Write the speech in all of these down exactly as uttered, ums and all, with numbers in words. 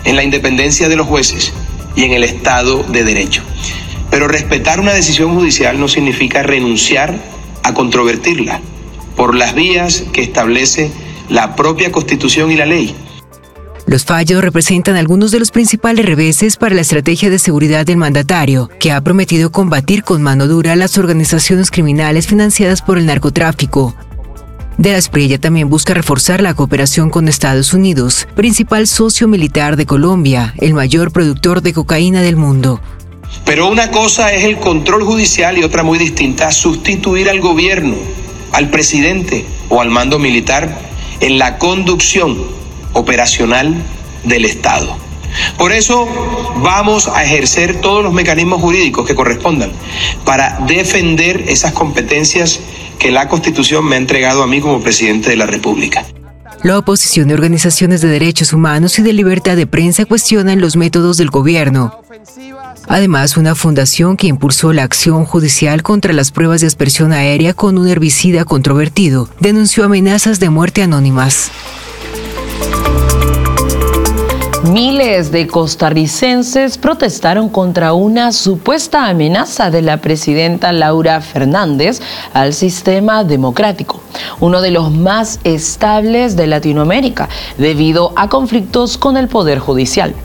en la independencia de los jueces y en el Estado de Derecho. Pero respetar una decisión judicial no significa renunciar a controvertirla por las vías que establece la propia Constitución y la ley. Los fallos representan algunos de los principales reveses para la estrategia de seguridad del mandatario, que ha prometido combatir con mano dura las organizaciones criminales financiadas por el narcotráfico. De la Espriella también busca reforzar la cooperación con Estados Unidos, principal socio militar de Colombia, el mayor productor de cocaína del mundo. Pero una cosa es el control judicial y otra muy distinta, sustituir al gobierno, al presidente o al mando militar en la conducción operacional del Estado. Por eso vamos a ejercer todos los mecanismos jurídicos que correspondan para defender esas competencias que la Constitución me ha entregado a mí como presidente de la República. La oposición de organizaciones de derechos humanos y de libertad de prensa cuestionan los métodos del gobierno. Además, una fundación que impulsó la acción judicial contra las pruebas de aspersión aérea con un herbicida controvertido denunció amenazas de muerte anónimas. Miles de costarricenses protestaron contra una supuesta amenaza de la presidenta Laura Fernández al sistema democrático, uno de los más estables de Latinoamérica, debido a conflictos con el Poder Judicial.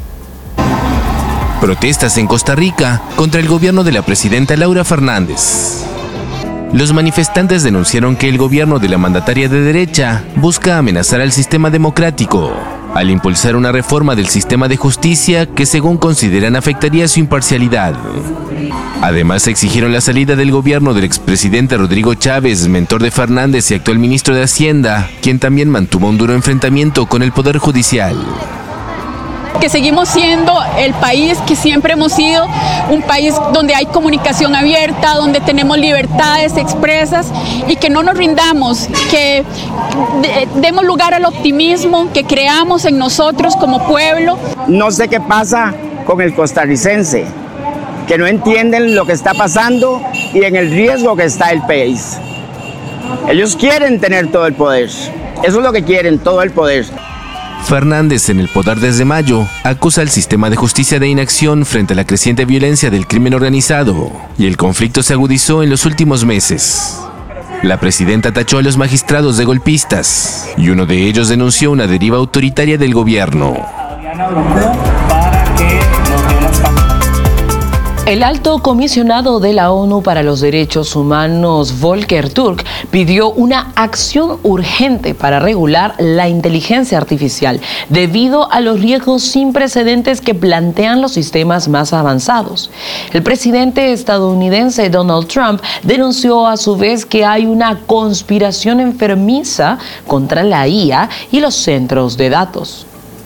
Protestas en Costa Rica contra el gobierno de la presidenta Laura Fernández. Los manifestantes denunciaron que el gobierno de la mandataria de derecha busca amenazar al sistema democrático al impulsar una reforma del sistema de justicia que, según consideran, afectaría su imparcialidad. Además, exigieron la salida del gobierno del expresidente Rodrigo Chávez, mentor de Fernández y actual ministro de Hacienda, quien también mantuvo un duro enfrentamiento con el Poder Judicial. Que seguimos siendo el país que siempre hemos sido, un país donde hay comunicación abierta, donde tenemos libertades expresas y que no nos rindamos, que demos lugar al optimismo, que creamos en nosotros como pueblo. No sé qué pasa con el costarricense, que no entienden lo que está pasando y en el riesgo que está el país. Ellos quieren tener todo el poder, eso es lo que quieren, todo el poder. Fernández, en el poder desde mayo, acusa al sistema de justicia de inacción frente a la creciente violencia del crimen organizado, y el conflicto se agudizó en los últimos meses. La presidenta tachó a los magistrados de golpistas, y uno de ellos denunció una deriva autoritaria del gobierno. El alto comisionado de la ONU para los Derechos Humanos, Volker Turk, pidió una acción urgente para regular la inteligencia artificial debido a los riesgos sin precedentes que plantean los sistemas más avanzados. El presidente estadounidense Donald Trump denunció a su vez que hay una conspiración enfermiza contra la I A y los centros de datos.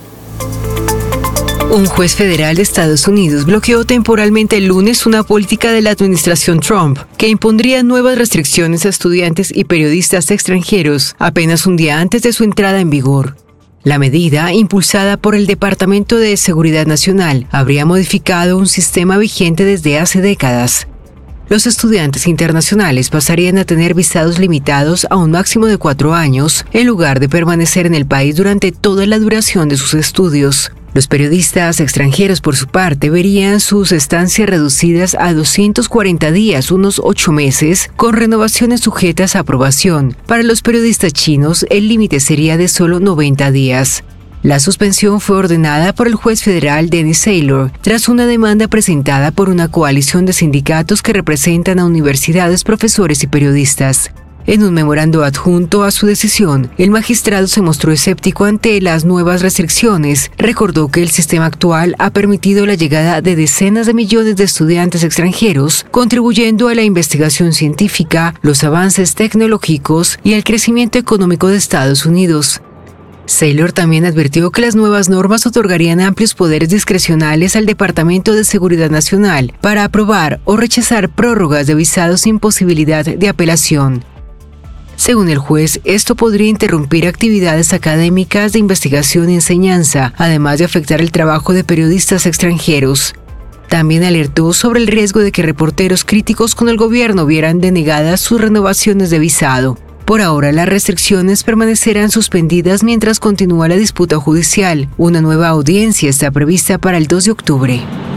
Un juez federal de Estados Unidos bloqueó temporalmente el lunes una política de la administración Trump que impondría nuevas restricciones a estudiantes y periodistas extranjeros apenas un día antes de su entrada en vigor. La medida, impulsada por el Departamento de Seguridad Nacional, habría modificado un sistema vigente desde hace décadas. Los estudiantes internacionales pasarían a tener visados limitados a un máximo de cuatro años, en lugar de permanecer en el país durante toda la duración de sus estudios. Los periodistas extranjeros, por su parte, verían sus estancias reducidas a doscientos cuarenta días, unos ocho meses, con renovaciones sujetas a aprobación. Para los periodistas chinos, el límite sería de solo noventa días. La suspensión fue ordenada por el juez federal Dennis Saylor, tras una demanda presentada por una coalición de sindicatos que representan a universidades, profesores y periodistas. En un memorando adjunto a su decisión, el magistrado se mostró escéptico ante las nuevas restricciones. Recordó que el sistema actual ha permitido la llegada de decenas de millones de estudiantes extranjeros, contribuyendo a la investigación científica, los avances tecnológicos y el crecimiento económico de Estados Unidos. Saylor también advirtió que las nuevas normas otorgarían amplios poderes discrecionales al Departamento de Seguridad Nacional para aprobar o rechazar prórrogas de visados sin posibilidad de apelación. Según el juez, esto podría interrumpir actividades académicas de investigación y enseñanza, además de afectar el trabajo de periodistas extranjeros. También alertó sobre el riesgo de que reporteros críticos con el gobierno vieran denegadas sus renovaciones de visado. Por ahora, las restricciones permanecerán suspendidas mientras continúa la disputa judicial. Una nueva audiencia está prevista para el dos de octubre.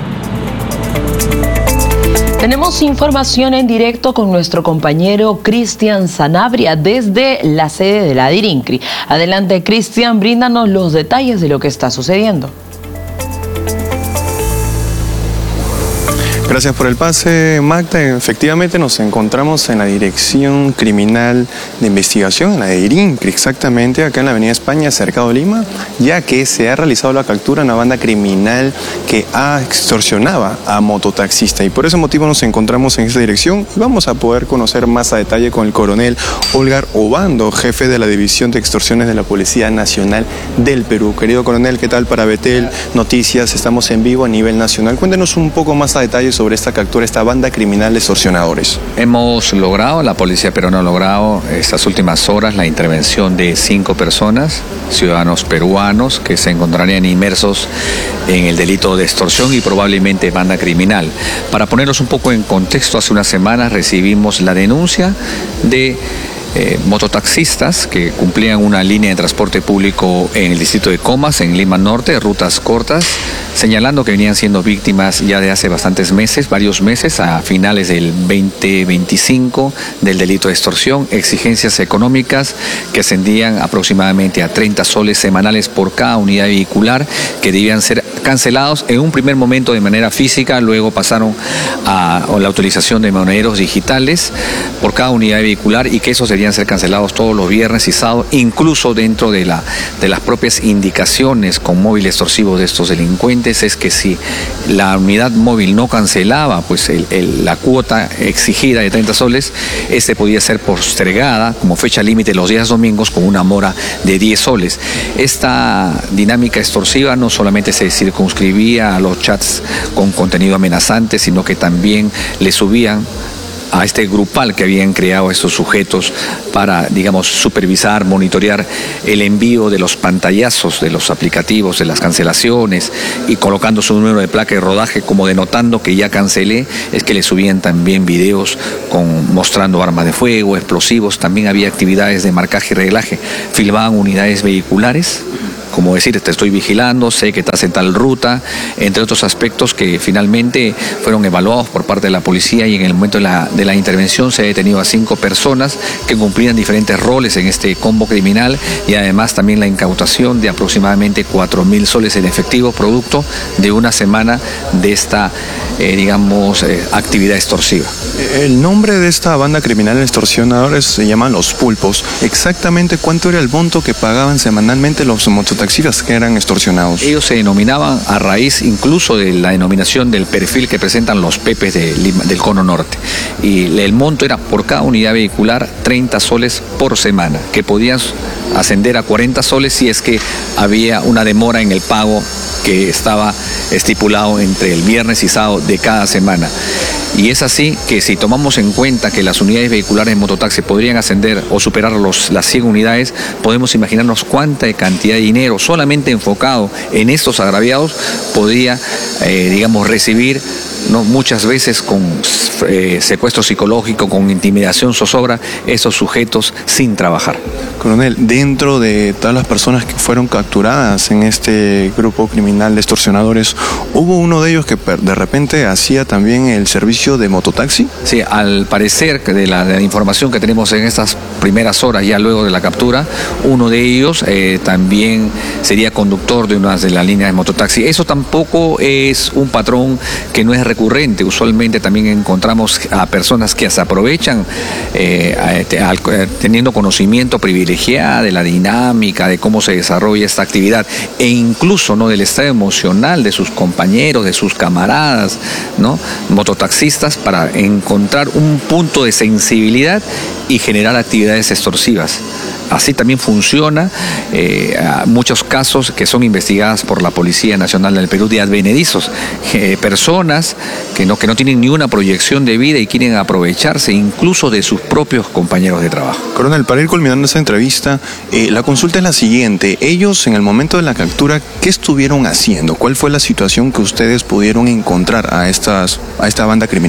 Tenemos información en directo con nuestro compañero Cristian Sanabria desde la sede de la DIRINCRI. Adelante, Cristian, bríndanos los detalles de lo que está sucediendo. Gracias por el pase, Magda. Efectivamente nos encontramos en la Dirección Criminal de Investigación, en la de DIRINCRI, exactamente, acá en la Avenida España, Cercado Lima, ya que se ha realizado la captura de una banda criminal que ha extorsionaba a mototaxista. Y por ese motivo nos encontramos en esta dirección y vamos a poder conocer más a detalle con el coronel Olgar Obando, jefe de la División de Extorsiones de la Policía Nacional del Perú. Querido coronel, ¿qué tal para Betel Noticias? Estamos en vivo a nivel nacional. Cuéntenos un poco más a detalle sobre esta captura, esta banda criminal de extorsionadores. Hemos logrado, la policía peruana ha logrado estas últimas horas la intervención de cinco personas, ciudadanos peruanos que se encontrarían inmersos en el delito de extorsión y probablemente banda criminal. Para ponerlos un poco en contexto, hace unas semanas recibimos la denuncia de Eh, mototaxistas que cumplían una línea de transporte público en el distrito de Comas, en Lima Norte, rutas cortas, señalando que venían siendo víctimas ya de hace bastantes meses, varios meses, a finales del veinte veinticinco, del delito de extorsión, exigencias económicas que ascendían aproximadamente a treinta soles semanales por cada unidad vehicular, que debían ser cancelados en un primer momento de manera física, luego pasaron a, a la utilización de monederos digitales por cada unidad vehicular y que esos serían ser cancelados todos los viernes y sábados, incluso dentro de, la, de las propias indicaciones con móvil extorsivo de estos delincuentes, es que si la unidad móvil no cancelaba pues el, el, la cuota exigida de treinta soles, este podía ser postergada como fecha límite los días domingos con una mora de diez soles. Esta dinámica extorsiva no solamente se circunscribía a los chats con contenido amenazante, sino que también le subían a este grupal que habían creado estos sujetos para, digamos, supervisar, monitorear el envío de los pantallazos de los aplicativos, de las cancelaciones, y colocando su número de placa de rodaje como denotando que ya cancelé. Es que le subían también videos con, mostrando armas de fuego, explosivos. También había actividades de marcaje y reglaje. Filmaban unidades vehiculares, como decir, te estoy vigilando, sé que estás en tal ruta, entre otros aspectos que finalmente fueron evaluados por parte de la policía, y en el momento de la, de la intervención se ha detenido a cinco personas que cumplían diferentes roles en este combo criminal, y además también la incautación de aproximadamente cuatro mil soles en efectivo, producto de una semana de esta, eh, digamos, eh, actividad extorsiva. El nombre de esta banda criminal extorsionadores se llaman Los Pulpos. Exactamente cuánto era el monto que pagaban semanalmente los mototaxistas que eran extorsionados. Ellos se denominaban a raíz incluso de la denominación del perfil que presentan los pepes de Lima, del Cono Norte, y el monto era por cada unidad vehicular treinta soles por semana, que podían ascender a cuarenta soles si es que había una demora en el pago que estaba estipulado entre el viernes y sábado de cada semana. Y es así que si tomamos en cuenta que las unidades vehiculares de mototaxi podrían ascender o superar los, las cien unidades, podemos imaginarnos cuánta cantidad de dinero solamente enfocado en estos agraviados podría, eh, digamos, recibir, ¿no? Muchas veces con eh, secuestro psicológico, con intimidación, zozobra, esos sujetos sin trabajar. Coronel, dentro de todas las personas que fueron capturadas en este grupo criminal de extorsionadores, ¿hubo uno de ellos que de repente hacía también el servicio de mototaxi? Sí, al parecer, de la, de la información que tenemos en estas primeras horas, ya luego de la captura, uno de ellos eh, también sería conductor de una de las líneas de mototaxi. Eso tampoco es un patrón que no es recurrente. Usualmente también encontramos a personas que se aprovechan eh, teniendo conocimiento privilegiado de la dinámica, de cómo se desarrolla esta actividad, e incluso, ¿no?, del estado emocional de sus compañeros, de sus camaradas, ¿no?, mototaxistas, para encontrar un punto de sensibilidad y generar actividades extorsivas. Así también funciona eh, muchos casos que son investigadas por la Policía Nacional del Perú de advenedizos, eh, personas que no, que no tienen ni una proyección de vida y quieren aprovecharse incluso de sus propios compañeros de trabajo. Coronel, para ir culminando esta entrevista, eh, la consulta es la siguiente. Ellos, en el momento de la captura, ¿qué estuvieron haciendo? ¿Cuál fue la situación que ustedes pudieron encontrar a, estas, a esta banda criminal?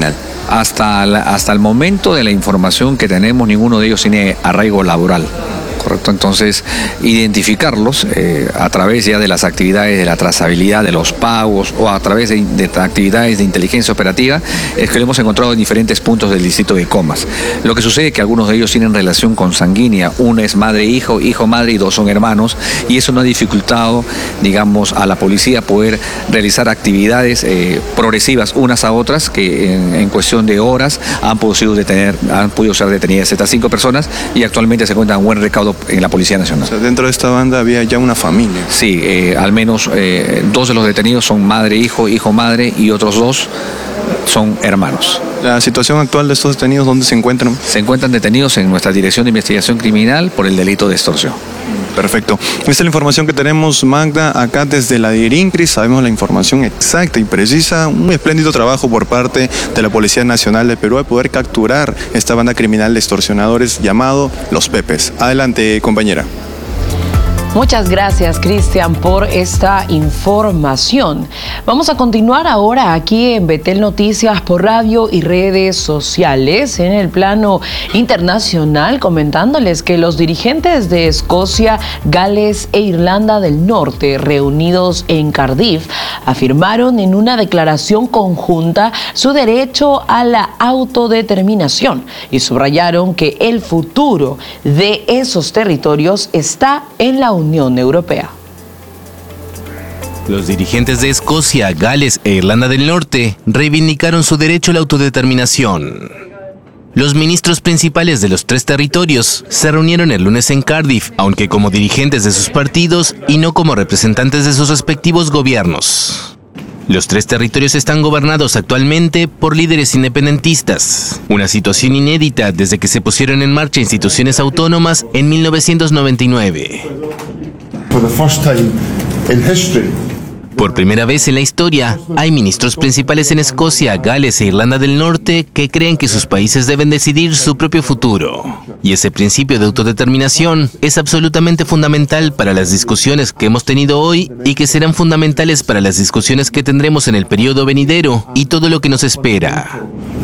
Hasta, la, hasta el momento de la información que tenemos, ninguno de ellos tiene arraigo laboral. Correcto, entonces identificarlos eh, a través ya de las actividades de la trazabilidad de los pagos o a través de, de actividades de inteligencia operativa es que lo hemos encontrado en diferentes puntos del distrito de Comas. Lo que sucede es que algunos de ellos tienen relación consanguínea, uno es madre-hijo, hijo-madre y dos son hermanos, y eso no ha dificultado, digamos, a la policía poder realizar actividades eh, progresivas unas a otras que en, en cuestión de horas han podido, detener, han podido ser detenidas estas cinco personas y actualmente se cuenta un buen recaudo en la Policía Nacional. O sea, dentro de esta banda había ya una familia. Sí, eh, al menos eh, dos de los detenidos son madre-hijo, hijo-madre y otros dos son hermanos. ¿La situación actual de estos detenidos dónde se encuentran? Se encuentran detenidos en nuestra Dirección de Investigación Criminal por el delito de extorsión. Perfecto. Esta es la información que tenemos, Magda, acá desde la DIRINCRIS. Sabemos la información exacta y precisa. Un espléndido trabajo por parte de la Policía Nacional de Perú de poder capturar esta banda criminal de extorsionadores llamado Los Pepes. Adelante, compañera. Muchas gracias, Cristian, por esta información. Vamos a continuar ahora aquí en Betel Noticias por radio y redes sociales. En el plano internacional, comentándoles que los dirigentes de Escocia, Gales e Irlanda del Norte, reunidos en Cardiff, afirmaron en una declaración conjunta su derecho a la autodeterminación y subrayaron que el futuro de esos territorios está en la Unión Europea. Los dirigentes de Escocia, Gales e Irlanda del Norte reivindicaron su derecho a la autodeterminación. Los ministros principales de los tres territorios se reunieron el lunes en Cardiff, aunque como dirigentes de sus partidos y no como representantes de sus respectivos gobiernos. Los tres territorios están gobernados actualmente por líderes independentistas, una situación inédita desde que se pusieron en marcha instituciones autónomas en mil novecientos noventa y nueve. Por primera vez en la historia, hay ministros principales en Escocia, Gales e Irlanda del Norte que creen que sus países deben decidir su propio futuro. Y ese principio de autodeterminación es absolutamente fundamental para las discusiones que hemos tenido hoy y que serán fundamentales para las discusiones que tendremos en el periodo venidero y todo lo que nos espera.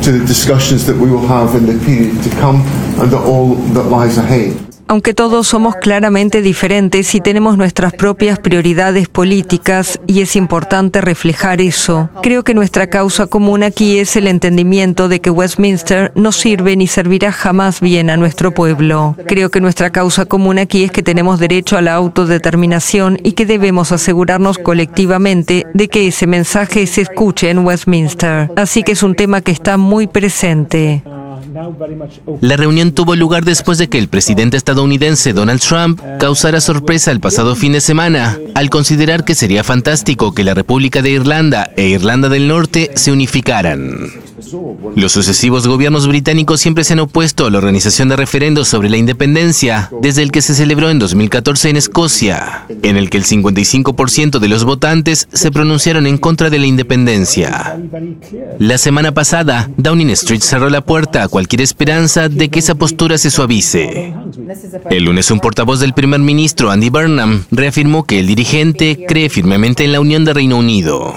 Aunque todos somos claramente diferentes y tenemos nuestras propias prioridades políticas, y es importante reflejar eso, creo que nuestra causa común aquí es el entendimiento de que Westminster no sirve ni servirá jamás bien a nuestro pueblo. Creo que nuestra causa común aquí es que tenemos derecho a la autodeterminación y que debemos asegurarnos colectivamente de que ese mensaje se escuche en Westminster. Así que es un tema que está muy presente. La reunión tuvo lugar después de que el presidente estadounidense Donald Trump causara sorpresa el pasado fin de semana al considerar que sería fantástico que la República de Irlanda e Irlanda del Norte se unificaran. Los sucesivos gobiernos británicos siempre se han opuesto a la organización de referendos sobre la independencia, desde el que se celebró en dos mil catorce en Escocia, en el que el cincuenta y cinco por ciento de los votantes se pronunciaron en contra de la independencia. La semana pasada, Downing Street cerró la puerta a cualquier esperanza de que esa postura se suavice. El lunes, un portavoz del primer ministro, Andy Burnham, reafirmó que el dirigente cree firmemente en la unión de Reino Unido.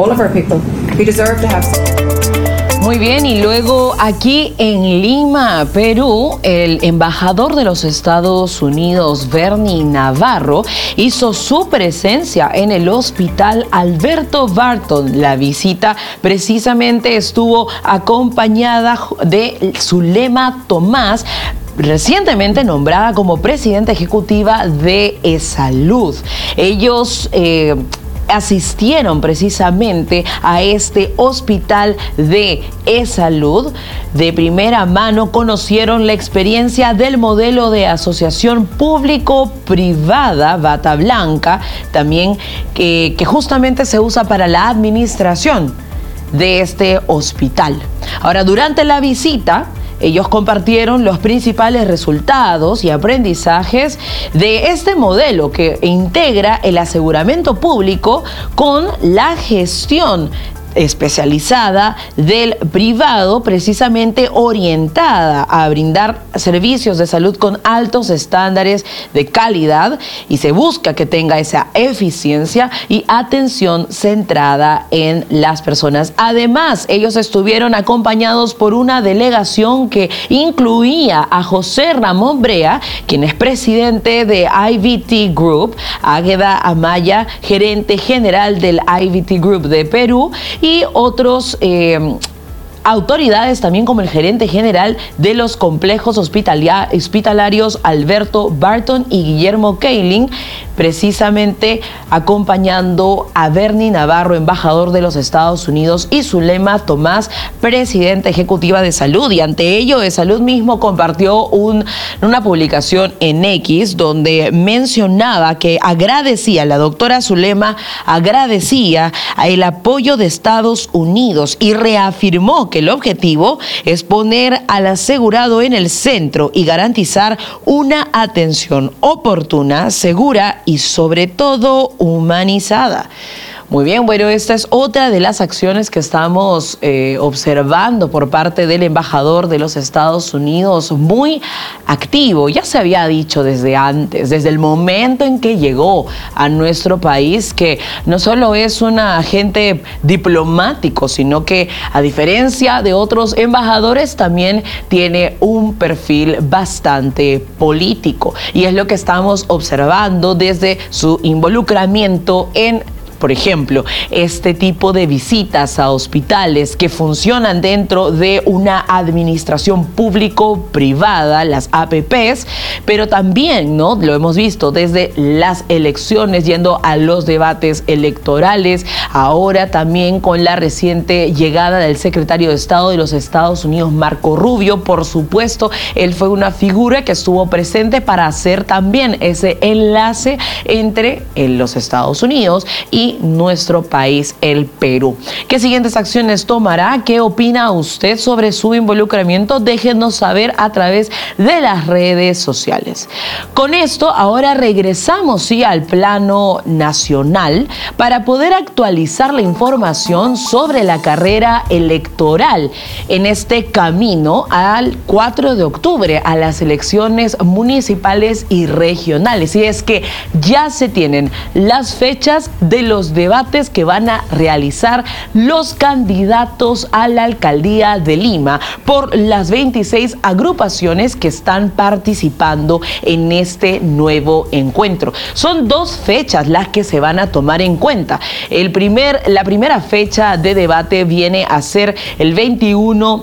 Muy bien, y luego aquí en Lima, Perú, el embajador de los Estados Unidos, Bernie Navarro, hizo su presencia en el Hospital Alberto Barton. La visita precisamente estuvo acompañada de Zulema Tomás, recientemente nombrada como presidenta ejecutiva de E-Salud. Ellos Eh, asistieron precisamente a este hospital de E-Salud. De primera mano conocieron la experiencia del modelo de asociación público-privada Bata Blanca, también que, que justamente se usa para la administración de este hospital. Ahora, durante la visita, ellos compartieron los principales resultados y aprendizajes de este modelo que integra el aseguramiento público con la gestión especializada del privado, precisamente orientada a brindar servicios de salud con altos estándares de calidad, y se busca que tenga esa eficiencia y atención centrada en las personas. Además, ellos estuvieron acompañados por una delegación que incluía a José Ramón Brea, quien es presidente de I V T Group, Águeda Amaya, gerente general del I V T Group de Perú, y otros eh, autoridades también, como el gerente general de los complejos hospitalarios Alberto Barton y Guillermo Kaling, precisamente acompañando a Bernie Navarro, embajador de los Estados Unidos, y Zulema Tomás, presidenta ejecutiva de Salud. Y ante ello, de Salud mismo compartió un, una publicación en X donde mencionaba que agradecía, la doctora Zulema agradecía el apoyo de Estados Unidos y reafirmó que el objetivo es poner al asegurado en el centro y garantizar una atención oportuna, segura y sobre todo humanizada. Muy bien, bueno, esta es otra de las acciones que estamos eh, observando por parte del embajador de los Estados Unidos, muy activo. Ya se había dicho desde antes, desde el momento en que llegó a nuestro país, que no solo es un agente diplomático, sino que, a diferencia de otros embajadores, también tiene un perfil bastante político. Y es lo que estamos observando desde su involucramiento en, por ejemplo, este tipo de visitas a hospitales que funcionan dentro de una administración público-privada, las A P Pes, pero también, ¿no?, lo hemos visto desde las elecciones, yendo a los debates electorales, ahora también con la reciente llegada del secretario de Estado de los Estados Unidos, Marco Rubio. Por supuesto, él fue una figura que estuvo presente para hacer también ese enlace entre los Estados Unidos y nuestro país, el Perú. ¿Qué siguientes acciones tomará? ¿Qué opina usted sobre su involucramiento? Déjenos saber a través de las redes sociales. Con esto, ahora regresamos sí al plano nacional para poder actualizar la información sobre la carrera electoral en este camino al cuatro de octubre, a las elecciones municipales y regionales. Y es que ya se tienen las fechas de los debates que van a realizar los candidatos a la alcaldía de Lima por las veintiséis agrupaciones que están participando en este nuevo encuentro. Son dos fechas las que se van a tomar en cuenta. El primer, la primera fecha de debate viene a ser el veintiuno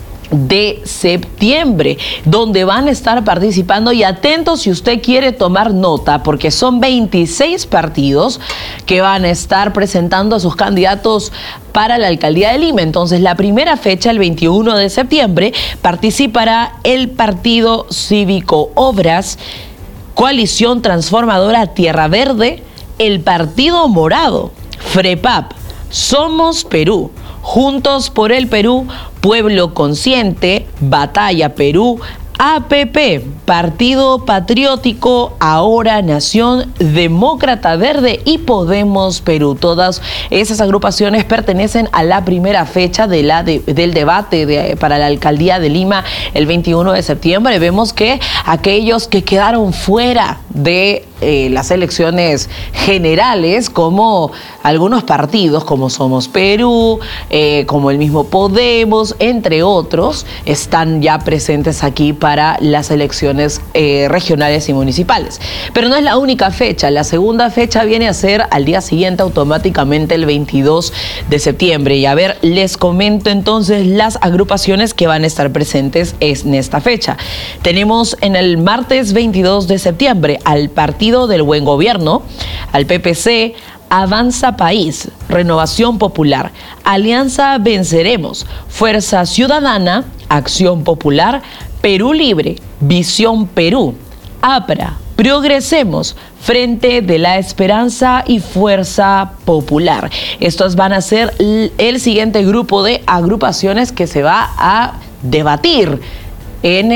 de septiembre, donde van a estar participando, y atentos si usted quiere tomar nota, porque son veintiséis partidos que van a estar presentando a sus candidatos para la alcaldía de Lima. Entonces, la primera fecha, el veintiuno de septiembre, participará el Partido Cívico Obras, Coalición Transformadora Tierra Verde, el Partido Morado, FREPAP, Somos Perú, Juntos por el Perú, Pueblo Consciente, Batalla Perú, A P P, Partido Patriótico, Ahora Nación, Demócrata Verde y Podemos Perú. Todas esas agrupaciones pertenecen a la primera fecha de la de, del debate de, para la alcaldía de Lima el veintiuno de septiembre. Vemos que aquellos que quedaron fuera de eh, las elecciones generales, como algunos partidos como Somos Perú, eh, como el mismo Podemos, entre otros, están ya presentes aquí para las elecciones eh, regionales y municipales. Pero no es la única fecha. La segunda fecha viene a ser al día siguiente, automáticamente el veintidós de septiembre. Y a ver, les comento entonces las agrupaciones que van a estar presentes en esta fecha. Tenemos en el martes veintidós de septiembre al Partido del Buen Gobierno, al P P C, Avanza País, Renovación Popular, Alianza Venceremos, Fuerza Ciudadana, Acción Popular, Perú Libre, Visión Perú, APRA, Progresemos, Frente de la Esperanza y Fuerza Popular. Estos van a ser el siguiente grupo de agrupaciones que se va a debatir en el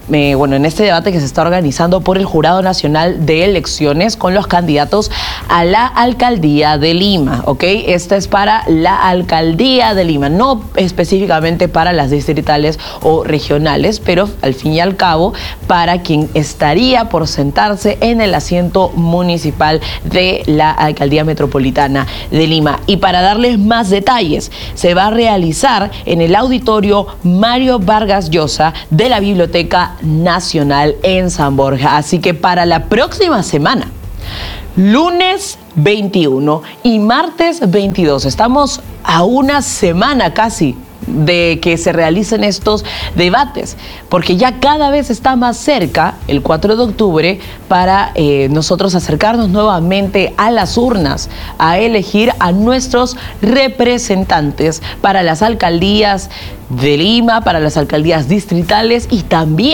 Eh, bueno, en este debate que se está organizando por el Jurado Nacional de Elecciones con los candidatos a la Alcaldía de Lima, ¿ok? Esta es para la Alcaldía de Lima, no específicamente para las distritales o regionales, pero al fin y al cabo para quien estaría por sentarse en el asiento municipal de la Alcaldía Metropolitana de Lima. Y para darles más detalles, se va a realizar en el auditorio Mario Vargas Llosa de la Biblioteca Nacional en San Borja. Así que para la próxima semana, lunes veintiuno y martes veintidós, estamos a una semana casi de que se realicen estos debates, porque ya cada vez está más cerca el cuatro de octubre para eh, nosotros acercarnos nuevamente a las urnas, a elegir a nuestros representantes para las alcaldías de Lima, para las alcaldías distritales y también